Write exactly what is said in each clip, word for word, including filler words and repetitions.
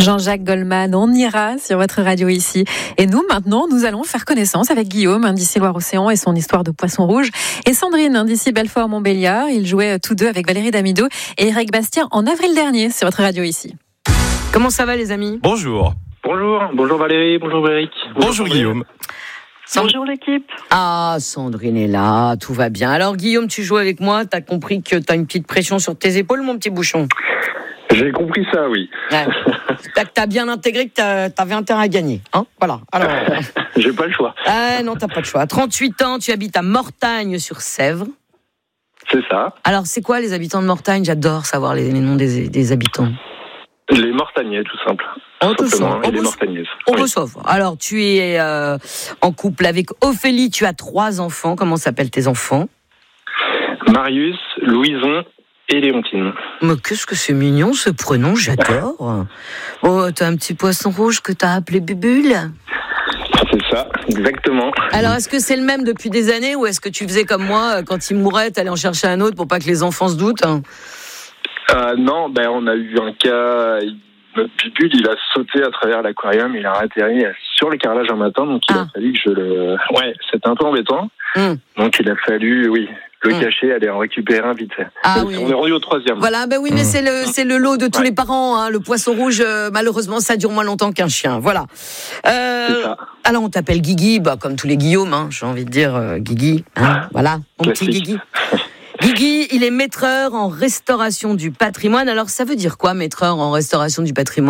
Jean-Jacques Goldman, on ira sur votre radio ici. Et nous, maintenant, nous allons faire connaissance avec Guillaume, d'ici Loire-Océan et son histoire de poisson rouge. Et Sandrine, d'ici Belfort-Montbéliard. Ils jouaient tous deux avec Valérie Damido et Eric Bastien en avril dernier sur votre radio ici. Comment ça va, les amis ? Bonjour. Bonjour, bonjour Valérie, bonjour Eric. Bonjour, bonjour Guillaume. Bonjour l'équipe. Ah, Sandrine est là, tout va bien. Alors Guillaume, tu joues avec moi, t'as compris que t'as une petite pression sur tes épaules, mon petit bouchon ? J'ai compris ça, oui. Ouais. T'as, t'as bien intégré que t'as, t'avais intérêt à gagner, hein ? Voilà. Alors. J'ai pas le choix. Ah non, t'as pas le choix. trente-huit ans, tu habites à Mortagne-sur-Sèvre. C'est ça. Alors, c'est quoi les habitants de Mortagne ? J'adore savoir les, les noms des, des habitants. Les Mortagnais, tout simple. Oh, tout ça. Et les Mortagnaises. On oui. reçoit. Alors, tu es euh, en couple avec Ophélie, tu as trois enfants. Comment s'appellent tes enfants ? Marius, Louison et Léontine. Mais qu'est-ce que c'est mignon ce prénom, j'adore. Oh, t'as un petit poisson rouge que t'as appelé Bubule ? C'est ça, exactement. Alors, est-ce que c'est le même depuis des années ou est-ce que tu faisais comme moi, quand il mourait, t'allais en chercher un autre pour pas que les enfants se doutent ? euh, Non, ben on a eu un cas... Notre Bubule, il a sauté à travers l'aquarium, il a atterri sur le carrelage un matin, donc il ah. a fallu que je le... Ouais, c'était un peu embêtant. Mm. Donc il a fallu, oui... le mmh. cacher, aller en récupérer un vite fait. Ah, oui. On est rendu au troisième. Voilà, ben oui, mais mmh. c'est le c'est le lot de tous ouais. les parents. Hein. Le poisson rouge, euh, malheureusement, ça dure moins longtemps qu'un chien. Voilà. Euh, c'est ça. Alors on t'appelle Guigui, bah comme tous les Guillaume, hein, j'ai envie de dire euh, Guigui. Hein, voilà, mon Classique. petit Guigui. Guigui, il est maîtreur en restauration du patrimoine. Alors ça veut dire quoi, maîtreur en restauration du patrimoine ?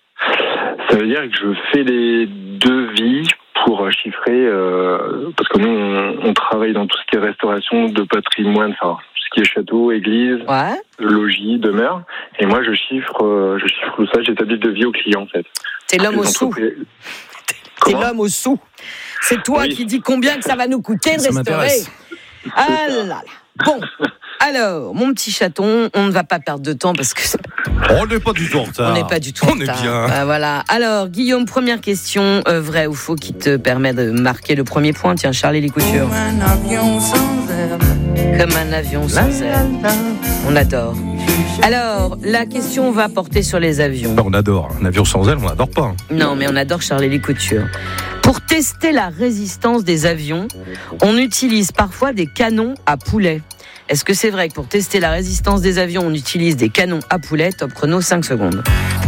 Ça veut dire que je fais les devis pour chiffrer, euh, parce que nous, on, on travaille dans tout ce qui est restauration de patrimoine, enfin, tout ce qui est château, église, ouais. logis, demeure. Et moi, je chiffre, euh, je chiffre tout ça, j'établis le devis au client, en fait. T'es l'homme au sou. T'es l'homme au sou. C'est toi oui. qui dis combien que ça va nous coûter de ça restaurer. M'intéresse. Ah là là. Bon, alors, mon petit chaton, on ne va pas perdre de temps parce que... On n'est pas du tout en retard. On n'est pas du tout en on retard. On est bien. Euh, voilà. Alors, Guillaume, première question, euh, vrai ou faux, qui te permet de marquer le premier point. Tiens, Charlie les coutures. Comme un avion sans aile. Comme un avion sans aile. On adore. Alors, la question va porter sur les avions. Ben, on adore. Un avion sans aile, on n'adore pas. Non, mais on adore Charlie les coutures. Pour tester la résistance des avions, on utilise parfois des canons à poulet. Est-ce que c'est vrai que pour tester la résistance des avions, on utilise des canons à poulet ? Top chrono, cinq secondes.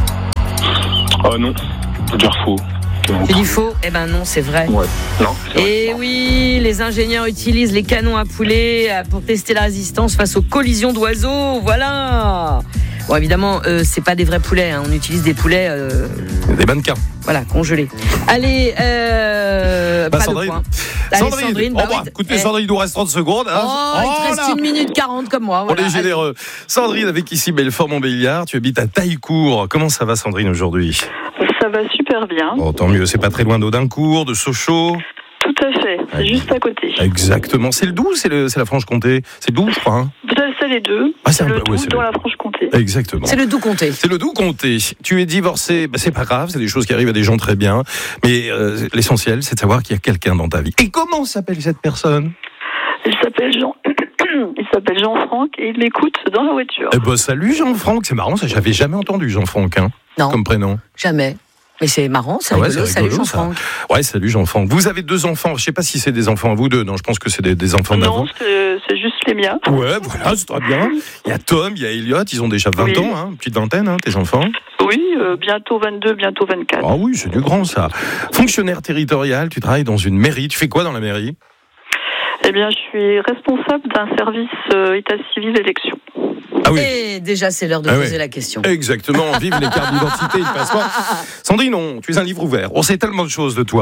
Oh non, faut dire faux. Tu dis faux ? Eh ben non, c'est vrai. Ouais. Non, c'est vrai. Et oui, les ingénieurs utilisent les canons à poulet pour tester la résistance face aux collisions d'oiseaux. Voilà. Bon, évidemment, euh, c'est pas des vrais poulets. Hein. On utilise des poulets... Euh... Des mannequins. Voilà, congelés. Allez, euh, bah, pas Sandrine. de point. Allez, Sandrine, Sandrine bah, bah, bah, écoutez, eh. Sandrine, il nous reste trente secondes. Hein. Oh, il te reste là. une minute quarante comme moi. Voilà. On est généreux. Allez. Sandrine, avec ici Belfort-Montbéliard, tu habites à Taillecourt. Comment ça va, Sandrine, aujourd'hui ? Ça va super bien. Oh, tant mieux, c'est pas très loin d'Audincourt, de Sochaux. Tout à fait, c'est ouais. juste à côté. Exactement. C'est le Doubs, c'est, le, c'est la Franche-Comté. C'est le Doubs, je crois. Hein. C'est les deux. Ah, c'est, c'est un le peu, ouais, Doubs c'est dans le... la Franche-Comté. Exactement. C'est le Doubs-Comté. C'est le Doubs-Comté. Tu es divorcé, bah, c'est pas grave, c'est des choses qui arrivent à des gens très bien. Mais euh, l'essentiel, c'est de savoir qu'il y a quelqu'un dans ta vie. Et comment s'appelle cette personne ? Il s'appelle Jean. Il s'appelle Jean-Franck et il m'écoute dans la voiture. Eh ben, salut Jean-Franck, c'est marrant, ça j'avais jamais entendu Jean-Franck hein, non, comme prénom. Jamais. Mais c'est marrant, c'est, ah ouais, rigolo. c'est rigolo. Salut Jean-Franck. Ça. Ouais, salut Jean-Franck. Vous avez deux enfants, je sais pas si c'est des enfants à vous deux, non, je pense que c'est des, des enfants d'avant. Non, c'est, c'est juste les miens. Ouais, voilà, c'est très bien. Il y a Tom, il y a Elliot, ils ont déjà vingt oui. ans, hein, petite vingtaine, hein, tes enfants. Oui, euh, bientôt vingt-deux, bientôt vingt-quatre. Ah oui, c'est du grand ça. Fonctionnaire territorial, tu travailles dans une mairie, tu fais quoi dans la mairie ? Eh bien, je suis responsable d'un service euh, état civil élection. Ah oui. Et déjà, c'est l'heure de ah poser oui. la question. Exactement, vive les cartes d'identité, le passeport. Sandrine, non, tu es un livre ouvert. On sait tellement de choses de toi.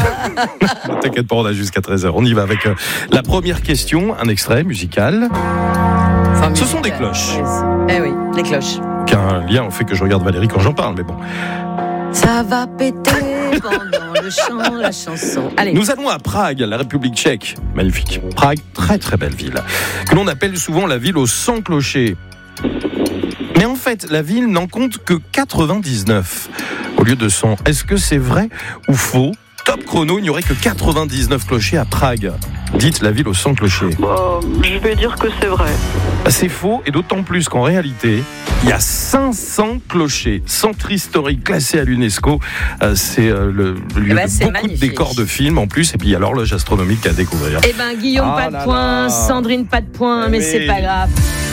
Ne t'inquiète pas, on a jusqu'à treize heures. On y va avec euh, la première question, un extrait musical. Enfin, Ce sont des cloches. Eh oui, les cloches. Aucun lien au fait que je regarde Valérie quand j'en parle, mais bon. Ça va péter pendant le chant, la chanson. Allez. Nous allons à Prague, la République tchèque. Magnifique. Prague, très très belle ville. Que l'on appelle souvent la ville aux cent clochers. Mais en fait, la ville n'en compte que quatre-vingt-dix-neuf au lieu de cent. Est-ce que c'est vrai ou faux ? Top chrono, il n'y aurait que quatre-vingt-dix-neuf clochers à Prague. Dites la ville aux cent clochers. Bah, je vais dire que c'est vrai. C'est faux, et d'autant plus qu'en réalité, il y a cinq cents clochers, centre historique classé à l'UNESCO. Euh, c'est euh, le lieu eh ben, de c'est beaucoup magnifique. de décors de films en plus, et puis il y a l'horloge astronomique à découvrir. Eh ben Guillaume, Ah pas de là points, là. Sandrine, pas de points, Eh mais oui. c'est pas grave.